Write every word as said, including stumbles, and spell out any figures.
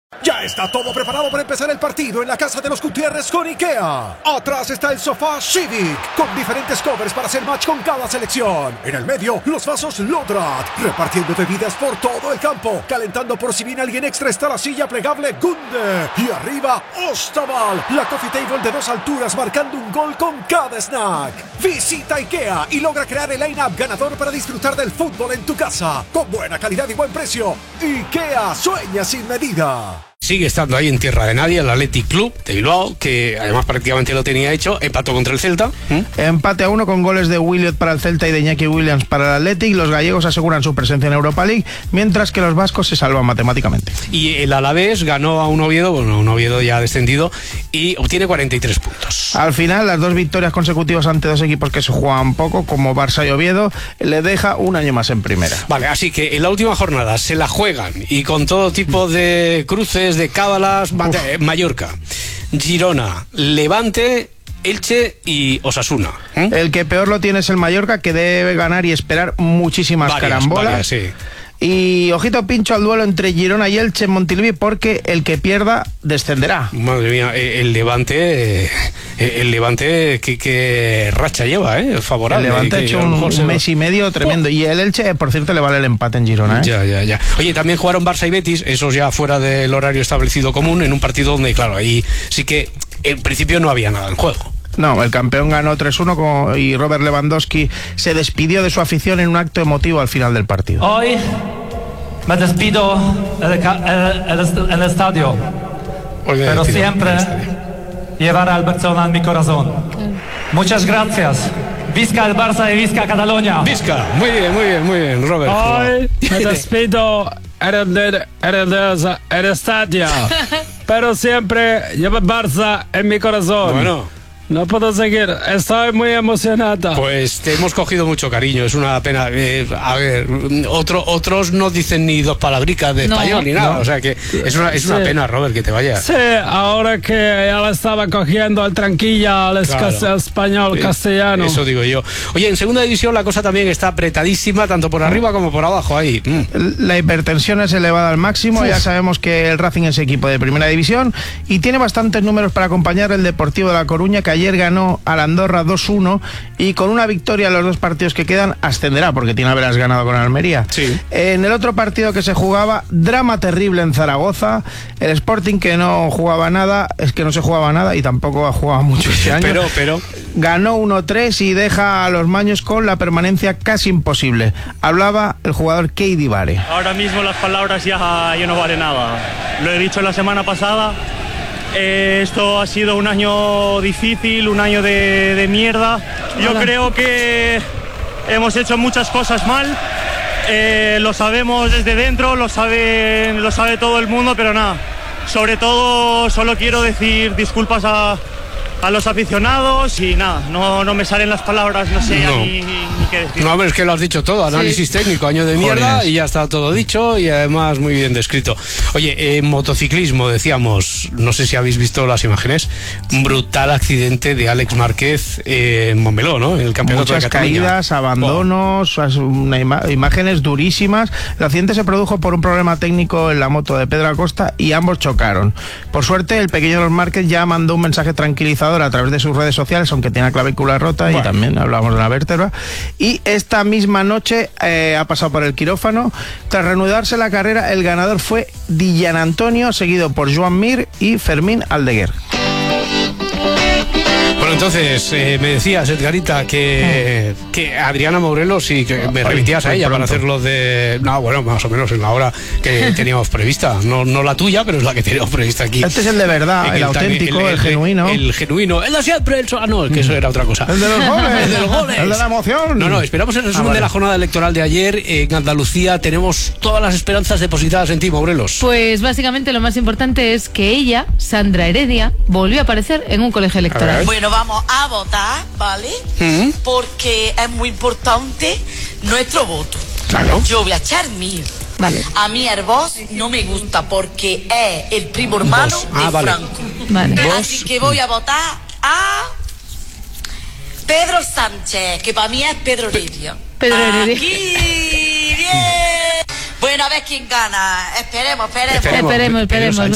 Ya está todo preparado para empezar el partido en la casa de los Gutiérrez con IKEA. Atrás está el sofá Civic, con diferentes covers para hacer match con cada selección. En el medio, los vasos Lodrat, repartiendo bebidas por todo el campo. Calentando por si viene alguien extra está la silla plegable Gunde. Y arriba, Ostaval, la coffee table de dos alturas marcando un gol con cada snack. Visita IKEA y logra crear el line-up ganador para disfrutar del fútbol en tu casa. Con buena calidad y buen precio. IKEA sueña sin medida. Sigue estando ahí en tierra de nadie el Athletic Club de Bilbao, que además prácticamente lo tenía hecho, empató contra el Celta. ¿Mm? Empate a uno con goles de Williot para el Celta y de Iñaki Williams para el Athletic. Los gallegos aseguran su presencia en Europa League, mientras que los vascos se salvan matemáticamente. Y el Alavés ganó a un Oviedo, bueno, un Oviedo ya descendido, y obtiene cuarenta y tres puntos. Al final, las dos victorias consecutivas ante dos equipos que se juegan poco, como Barça y Oviedo, le deja un año más en primera. Vale, así que en la última jornada se la juegan, y con todo tipo de cruces, de cábalas, Uf. Mallorca, Girona, Levante, Elche y Osasuna. ¿eh? El que peor lo tiene es el Mallorca, que debe ganar y esperar muchísimas varias, carambolas. Varias, sí. Y ojito pincho al duelo entre Girona y Elche en Montilivi, porque el que pierda descenderá. Madre mía, el Levante, el Levante que, que racha lleva, ¿eh? Favorable. El Levante ha hecho un, un mes y medio tremendo. Oh. Y el Elche, por cierto, le vale el empate en Girona, ¿eh? Ya, ya, ya. Oye, también jugaron Barça y Betis, esos ya fuera del horario establecido común, en un partido donde, claro, ahí sí que en principio no había nada en juego. No, el campeón ganó tres uno y Robert Lewandowski se despidió de su afición en un acto emotivo al final del partido. Hoy me despido en el, el, el estadio, Hoy pero siempre llevaré al Barcelona en mi corazón. Muchas gracias. Visca el Barça y visca Cataluña. Visca, muy bien, muy bien, muy bien, Robert. Hoy me despido en el, en el, el estadio, pero siempre lleva Barça en mi corazón. Bueno. No puedo seguir, estoy muy emocionada. Pues te hemos cogido mucho cariño, es una pena. Eh, a ver, otro, otros no dicen ni dos palabricas de no, español ni nada, no. O sea que es una, es una sí. pena, Robert, que te vayas. Sí, ahora que ya la estaba cogiendo al tranquilla, al claro. español, sí. castellano. Eso digo yo. Oye, en segunda división la cosa también está apretadísima, tanto por arriba como por abajo, ahí. Mm. La hipertensión es elevada al máximo, Uf. ya sabemos que el Racing es equipo de primera división y tiene bastantes números para acompañar el Deportivo de La Coruña, que ayer ganó al Andorra dos uno y con una victoria en los dos partidos que quedan ascenderá, porque tiene haberás ganado con Almería. Sí. En el otro partido que se jugaba, drama terrible en Zaragoza, el Sporting, que no jugaba nada, es que no se jugaba nada y tampoco ha jugado mucho este año, pero, pero... ganó uno tres y deja a los maños con la permanencia casi imposible. Hablaba el jugador Keidi Vare. Ahora mismo las palabras ya, ya no valen nada, lo he dicho la semana pasada. Eh, esto ha sido un año difícil, un año de, de mierda. Yo Hola. creo que hemos hecho muchas cosas mal, eh, lo sabemos desde dentro, lo sabe, lo sabe todo el mundo, pero nada, sobre todo solo quiero decir disculpas a, a los aficionados y nada, no, no me salen las palabras, no sé no. ni, ni qué decir. No, pero es que lo has dicho todo, análisis sí. técnico, año de mierda Jóvenes. Y ya está todo dicho y además muy bien descrito. Oye, en eh, motociclismo decíamos, no sé si habéis visto las imágenes, un brutal accidente de Alex Márquez eh, en Montmeló, ¿no? En el campeonato Muchas de Cataluña. caídas, abandonos, oh. una ima imágenes durísimas. El accidente se produjo por un problema técnico en la moto de Pedro Acosta y ambos chocaron. Por suerte, el pequeño Alex Márquez ya mandó un mensaje tranquilizador a través de sus redes sociales, aunque tiene la clavícula rota bueno. y también hablamos de la vértebra. Y esta misma noche eh, ha pasado por el quirófano. Tras reanudarse la carrera, el ganador fue Dillan Antonio, seguido por Joan Mir y Fermín Aldeguer. Bueno, entonces, eh, me decías, Edgarita, que, que Adriana Morelos y que me remitías a ella para hacerlo de... No, bueno, más o menos en la hora que teníamos prevista. No, no la tuya, pero es la que teníamos prevista aquí. Este es el de verdad, el, el auténtico, el, el, el genuino. El, el genuino. El de siempre, el... Ah, no, el que eso era otra cosa. El de los goles. El de los goles. El de la emoción. No, no, esperamos el resumen ah, vale. de la jornada electoral de ayer. En Andalucía tenemos todas las esperanzas depositadas en ti, Morelos. Pues básicamente lo más importante es que ella, Sandra Heredia, volvió a aparecer en un colegio electoral. Bueno, vamos a votar, ¿vale? ¿Mm? Porque es muy importante nuestro voto. Claro. Yo voy a echar mío. Vale. A mí el Vox no me gusta porque es el primo hermano ah, de vale. Franco. Vale. Así que voy a votar a Pedro Sánchez, que para mí es Pedro Heredia. Pedro Heredia. Aquí, bien. Bueno, a ver quién gana. Esperemos, esperemos. Esperemos, esperemos.